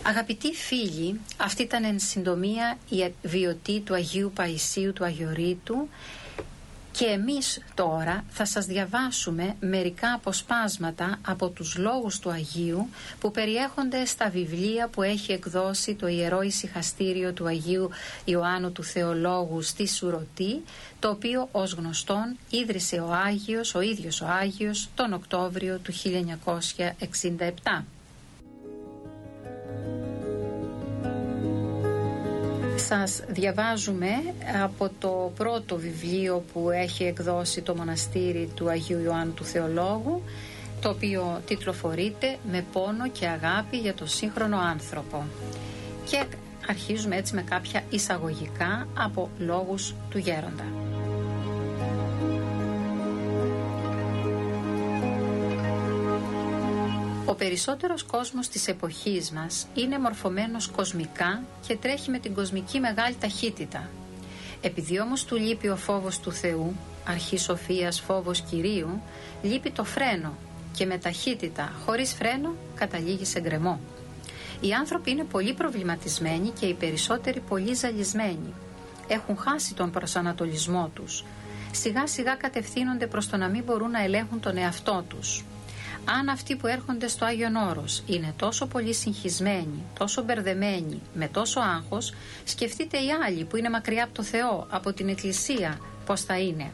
Αγαπητοί φίλοι, αυτή ήταν εν συντομία η βιωτή του Αγίου Παϊσίου του Αγιορείτου και εμείς τώρα θα σας διαβάσουμε μερικά αποσπάσματα από τους λόγους του Αγίου που περιέχονται στα βιβλία που έχει εκδώσει το Ιερό Ησυχαστήριο του Αγίου Ιωάννου του Θεολόγου στη Σουρωτή, το οποίο ως γνωστόν ίδρυσε ο ίδιος ο Άγιος τον Οκτώβριο του 1967. Σας διαβάζουμε από το πρώτο βιβλίο που έχει εκδώσει το μοναστήρι του Αγίου Ιωάννου του Θεολόγου, το οποίο τιτλοφορείται «Με πόνο και αγάπη για το σύγχρονο άνθρωπο». Και αρχίζουμε έτσι με κάποια εισαγωγικά από λόγους του Γέροντα. Ο περισσότερος κόσμος της εποχής μας είναι μορφωμένος κοσμικά και τρέχει με την κοσμική μεγάλη ταχύτητα. Επειδή όμως του λείπει ο φόβος του Θεού, αρχή σοφίας φόβος Κυρίου, λείπει το φρένο και με ταχύτητα χωρίς φρένο καταλήγει σε γκρεμό. Οι άνθρωποι είναι πολύ προβληματισμένοι και οι περισσότεροι πολύ ζαλισμένοι. Έχουν χάσει τον προσανατολισμό τους. Σιγά σιγά κατευθύνονται προς το να μην μπορούν να ελέγχουν τον εαυτό τους. Αν αυτοί που έρχονται στο Άγιον Όρος είναι τόσο πολύ συγχυσμένοι, τόσο μπερδεμένοι, με τόσο άγχος, σκεφτείτε οι άλλοι που είναι μακριά από το Θεό, από την Εκκλησία, πώς θα είναι.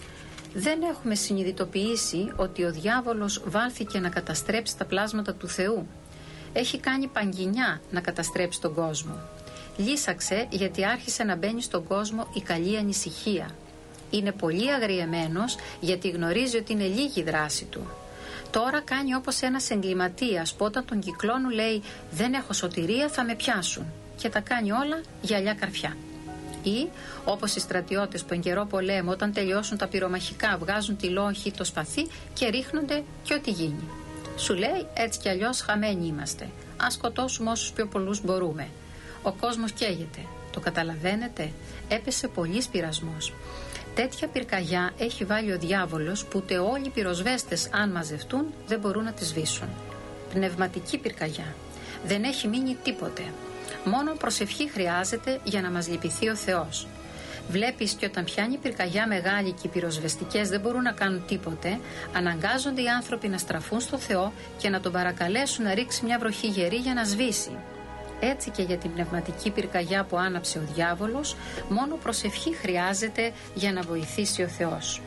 Δεν έχουμε συνειδητοποιήσει ότι ο διάβολος βάλθηκε να καταστρέψει τα πλάσματα του Θεού. Έχει κάνει παγκινιά να καταστρέψει τον κόσμο. Λύσαξε γιατί άρχισε να μπαίνει στον κόσμο η καλή ανησυχία. Είναι πολύ αγριεμένος γιατί γνωρίζει ότι είναι λίγη η δράση του. Τώρα κάνει όπως ένας εγκληματίας που όταν τον κυκλώνουν λέει «Δεν έχω σωτηρία, θα με πιάσουν» και τα κάνει όλα γυαλιά καρφιά. Ή όπως οι στρατιώτες που εν καιρό πολέμου όταν τελειώσουν τα πυρομαχικά βγάζουν τη λόχη, το σπαθί και ρίχνονται και ό,τι γίνει. Σου λέει έτσι κι αλλιώς χαμένοι είμαστε. Ας σκοτώσουμε όσους πιο πολλούς μπορούμε. Ο κόσμος καίγεται. Το καταλαβαίνετε? Έπεσε πολύς πειρασμός. Τέτοια πυρκαγιά έχει βάλει ο διάβολος που ούτε όλοι οι πυροσβέστες αν μαζευτούν δεν μπορούν να τη σβήσουν. Πνευματική πυρκαγιά. Δεν έχει μείνει τίποτε. Μόνο προσευχή χρειάζεται για να μας λυπηθεί ο Θεός. Βλέπεις και όταν πιάνει πυρκαγιά μεγάλη και οι πυροσβεστικές δεν μπορούν να κάνουν τίποτε, αναγκάζονται οι άνθρωποι να στραφούν στο Θεό και να τον παρακαλέσουν να ρίξει μια βροχή γερή για να σβήσει. Έτσι και για την πνευματική πυρκαγιά που άναψε ο διάβολος, μόνο προσευχή χρειάζεται για να βοηθήσει ο Θεός.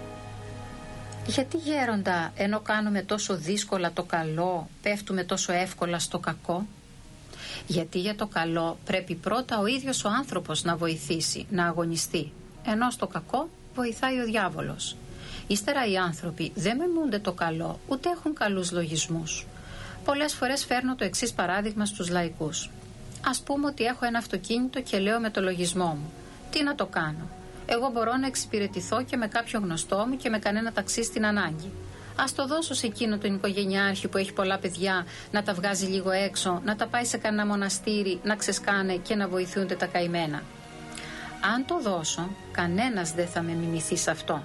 Γιατί γέροντα, ενώ κάνουμε τόσο δύσκολα το καλό, πέφτουμε τόσο εύκολα στο κακό? Γιατί για το καλό πρέπει πρώτα ο ίδιος ο άνθρωπος να βοηθήσει, να αγωνιστεί, ενώ στο κακό βοηθάει ο διάβολος. Ύστερα οι άνθρωποι δεν μιμούνται το καλό, ούτε έχουν καλούς λογισμούς. Πολλές φορές φέρνω το εξής παράδειγμα στους λαϊκούς. Ας πούμε ότι έχω ένα αυτοκίνητο και λέω με το λογισμό μου: τι να το κάνω? Εγώ μπορώ να εξυπηρετηθώ και με κάποιο γνωστό μου και με κανένα ταξί στην ανάγκη. Ας το δώσω σε εκείνο τον οικογενειάρχη που έχει πολλά παιδιά, να τα βγάζει λίγο έξω, να τα πάει σε κανένα μοναστήρι, να ξεσκάνε και να βοηθούνται τα καημένα. Αν το δώσω, κανένας δεν θα με μιμηθεί σε αυτό.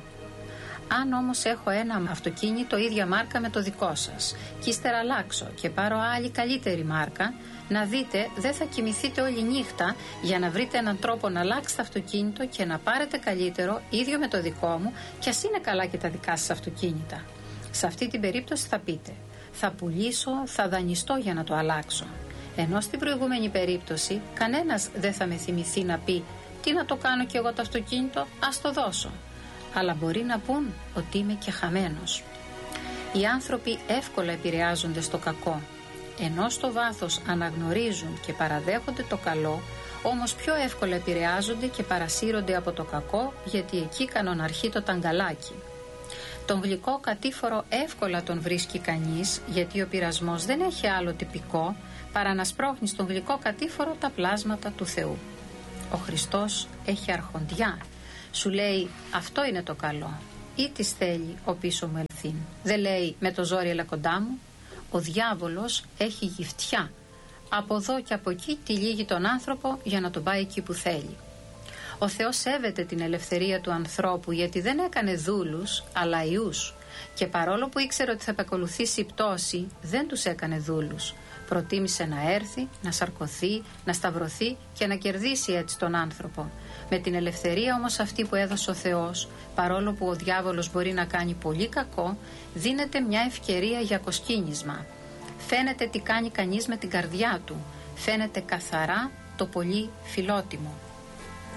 Αν όμως έχω ένα αυτοκίνητο ίδια μάρκα με το δικό σας και ύστερα αλλάξω και πάρω άλλη καλύτερη μάρκα, να δείτε δεν θα κοιμηθείτε όλη νύχτα για να βρείτε έναν τρόπο να αλλάξετε αυτοκίνητο και να πάρετε καλύτερο ίδιο με το δικό μου και ας είναι καλά και τα δικά σας αυτοκίνητα. Σε αυτή την περίπτωση θα πείτε θα πουλήσω, θα δανειστώ για να το αλλάξω. Ενώ στην προηγούμενη περίπτωση κανένας δεν θα με θυμηθεί να πει τι να το κάνω κι εγώ το αυτοκίνητο, ας το δώσω. Αλλά μπορεί να πούν ότι είμαι και χαμένος. Οι άνθρωποι εύκολα επηρεάζονται στο κακό, ενώ στο βάθος αναγνωρίζουν και παραδέχονται το καλό, όμως πιο εύκολα επηρεάζονται και παρασύρονται από το κακό, γιατί εκεί κανοναρχεί το ταγκαλάκι. Τον γλυκό κατήφορο εύκολα τον βρίσκει κανείς, γιατί ο πειρασμός δεν έχει άλλο τυπικό παρά να σπρώχνει στον γλυκό κατήφορο τα πλάσματα του Θεού. Ο Χριστός έχει αρχοντιά. Σου λέει αυτό είναι το καλό ή τι θέλει ο πίσω μου ελθύν. Δεν λέει με το ζόρι έλα κοντά μου. Ο διάβολος έχει γυφτιά. Από εδώ και από εκεί τυλίγει τον άνθρωπο για να τον πάει εκεί που θέλει. Ο Θεός σέβεται την ελευθερία του ανθρώπου γιατί δεν έκανε δούλους αλλά ιούς. Και παρόλο που ήξερε ότι θα επακολουθήσει η πτώση, δεν τους έκανε δούλους. Προτίμησε να έρθει, να σαρκωθεί, να σταυρωθεί και να κερδίσει έτσι τον άνθρωπο. Με την ελευθερία όμως αυτή που έδωσε ο Θεός, παρόλο που ο διάβολος μπορεί να κάνει πολύ κακό, δίνεται μια ευκαιρία για κοσκίνισμα. Φαίνεται τι κάνει κανείς με την καρδιά του. Φαίνεται καθαρά το πολύ φιλότιμο.